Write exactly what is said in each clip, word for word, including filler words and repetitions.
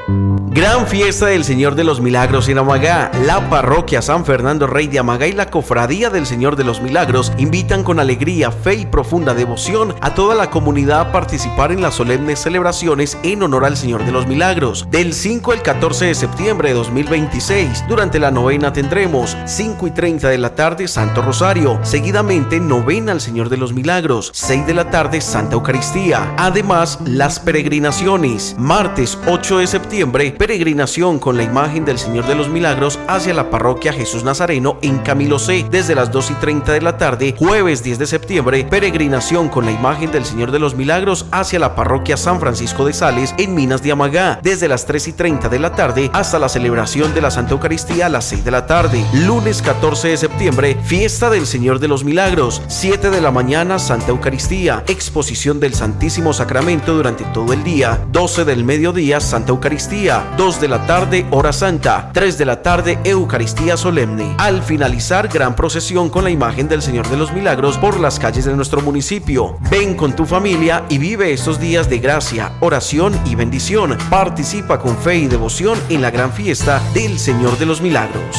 Gran fiesta del Señor de los Milagros en Amagá. La parroquia San Fernando Rey de Amagá y la Cofradía del Señor de los Milagros invitan con alegría, fe y profunda devoción a toda la comunidad a participar en las solemnes celebraciones en honor al Señor de los Milagros. Del cinco al catorce de septiembre de dos mil veintiséis, durante la novena tendremos cinco y treinta de la tarde Santo Rosario, seguidamente novena al Señor de los Milagros, seis de la tarde Santa Eucaristía. Además, las peregrinaciones. Martes ocho de septiembre, peregrinación con la imagen del Señor de los Milagros hacia la parroquia Jesús Nazareno en Camilo C desde las dos y treinta de la tarde. Jueves diez de septiembre, peregrinación con la imagen del Señor de los Milagros hacia la parroquia San Francisco de Sales en Minas de Amagá desde las tres y treinta de la tarde hasta la celebración de la Santa Eucaristía a las seis de la tarde. Lunes catorce de septiembre, fiesta del Señor de los Milagros, siete de la mañana Santa Eucaristía, exposición del Santísimo Sacramento durante todo el día. doce del mediodía Santa Eucaristía, dos de la tarde Hora Santa, tres de la tarde Eucaristía Solemne. Al finalizar, gran procesión con la imagen del Señor de los Milagros por las calles de nuestro municipio. Ven con tu familia y vive estos días de gracia, oración y bendición. Participa con fe y devoción en la gran fiesta del Señor de los Milagros.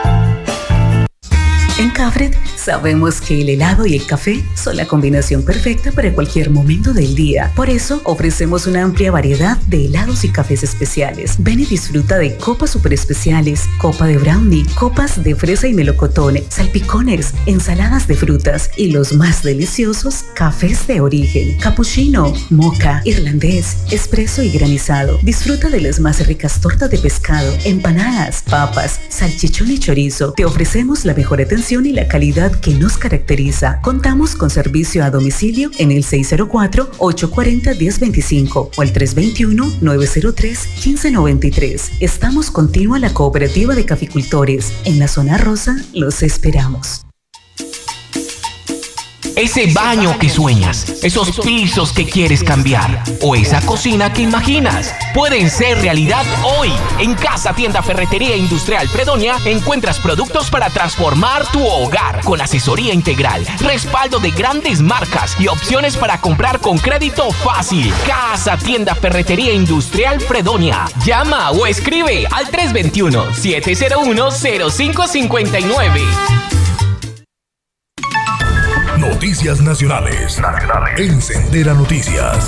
En Cafred sabemos que el helado y el café son la combinación perfecta para cualquier momento del día. Por eso ofrecemos una amplia variedad de helados y cafés especiales. Ven y disfruta de copas super especiales, copa de brownie, copas de fresa y melocotón, salpicones, ensaladas de frutas y los más deliciosos cafés de origen, cappuccino, mocha, irlandés, espresso y granizado. Disfruta de las más ricas tortas de pescado, empanadas, papas, salchichón y chorizo. Te ofrecemos la mejor atención y la calidad que nos caracteriza. Contamos con servicio a domicilio en el seis cero cuatro, ocho cuatro cero, uno cero dos cinco o el tres dos uno, nueve cero tres, uno cinco nueve tres. Estamos contigo a la Cooperativa de Caficultores. En la zona rosa los esperamos. Ese baño que sueñas, esos pisos que quieres cambiar o esa cocina que imaginas pueden ser realidad hoy. En Casa Tienda Ferretería Industrial Fredonia encuentras productos para transformar tu hogar con asesoría integral, respaldo de grandes marcas y opciones para comprar con crédito fácil. Casa Tienda Ferretería Industrial Fredonia. Llama o escribe al tres dos uno, siete cero uno, cero cinco cinco nueve. Noticias nacionales. Nacionales. En Sendera Noticias.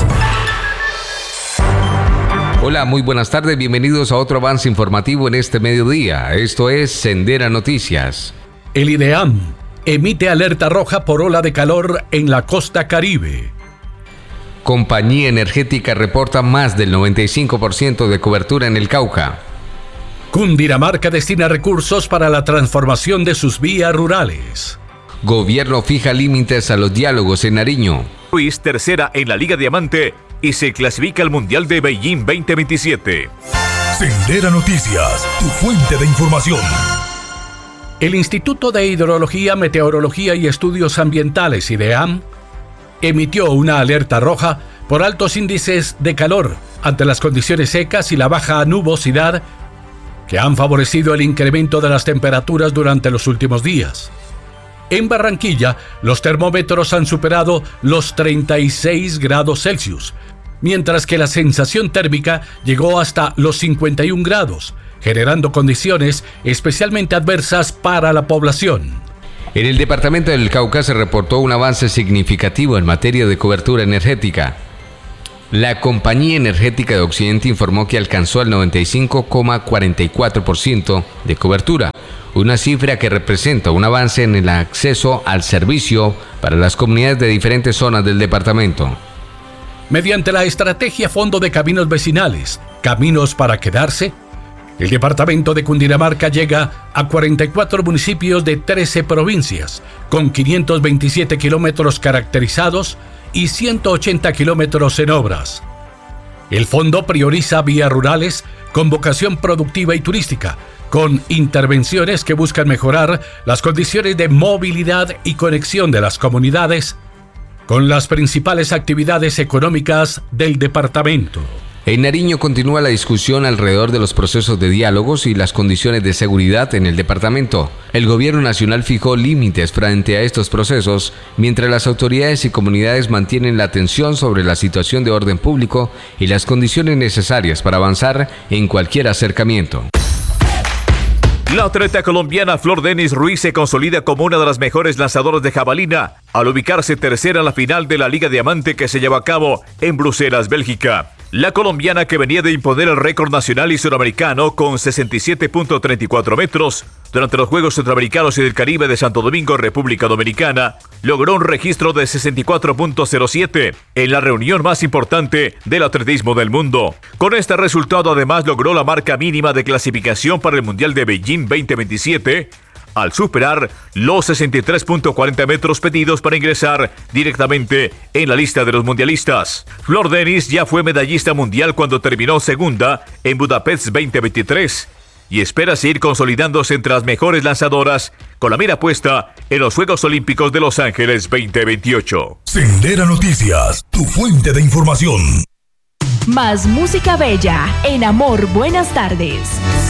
Hola, muy buenas tardes. Bienvenidos a otro avance informativo en este mediodía. Esto es Sendera Noticias. El IDEAM emite alerta roja por ola de calor en la costa Caribe. Compañía Energética reporta más del noventa y cinco por ciento de cobertura en el Cauca. Cundinamarca destina recursos para la transformación de sus vías rurales. Gobierno fija límites a los diálogos en Nariño. Ruiz tercera en la Liga Diamante y se clasifica al Mundial de Beijing veinte veintisiete. Sendera Noticias, tu fuente de información. El Instituto de Hidrología, Meteorología y Estudios Ambientales, IDEAM, emitió una alerta roja por altos índices de calor ante las condiciones secas y la baja nubosidad que han favorecido el incremento de las temperaturas durante los últimos días. En Barranquilla, los termómetros han superado los treinta y seis grados Celsius, mientras que la sensación térmica llegó hasta los cincuenta y un grados, generando condiciones especialmente adversas para la población. En el departamento del Cauca se reportó un avance significativo en materia de cobertura energética. La Compañía Energética de Occidente informó que alcanzó el noventa y cinco coma cuarenta y cuatro por ciento de cobertura, una cifra que representa un avance en el acceso al servicio para las comunidades de diferentes zonas del departamento. Mediante la estrategia Fondo de Caminos Vecinales, Caminos para Quedarse, el departamento de Cundinamarca llega a cuarenta y cuatro municipios de trece provincias, con quinientos veintisiete kilómetros caracterizados y ciento ochenta kilómetros en obras. El fondo prioriza vías rurales con vocación productiva y turística, con intervenciones que buscan mejorar las condiciones de movilidad y conexión de las comunidades con las principales actividades económicas del departamento. En Nariño continúa la discusión alrededor de los procesos de diálogos y las condiciones de seguridad en el departamento. El gobierno nacional fijó límites frente a estos procesos, mientras las autoridades y comunidades mantienen la atención sobre la situación de orden público y las condiciones necesarias para avanzar en cualquier acercamiento. La atleta colombiana Flor Denis Ruiz se consolida como una de las mejores lanzadoras de jabalina al ubicarse tercera en la final de la Liga Diamante que se llevó a cabo en Bruselas, Bélgica. La colombiana, que venía de imponer el récord nacional y suramericano con sesenta y siete punto treinta y cuatro metros durante los Juegos Centroamericanos y del Caribe de Santo Domingo, República Dominicana, logró un registro de sesenta y cuatro punto cero siete en la reunión más importante del atletismo del mundo. Con este resultado, además, logró la marca mínima de clasificación para el Mundial de Beijing veinte veintisiete, al superar los sesenta y tres punto cuarenta metros pedidos para ingresar directamente en la lista de los mundialistas. Flor Denis ya fue medallista mundial cuando terminó segunda en Budapest veinte veintitrés y espera seguir consolidándose entre las mejores lanzadoras con la mira puesta en los Juegos Olímpicos de Los Ángeles veinte veintiocho. Sendera Noticias, tu fuente de información. Más música bella en Amor, buenas tardes.